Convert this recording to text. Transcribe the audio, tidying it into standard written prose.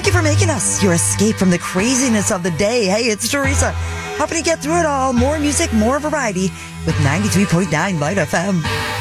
you for making us your escape from the craziness of the day. Hey, it's Teresa, helping you get through it all. More music, more variety with 93.9 Light FM.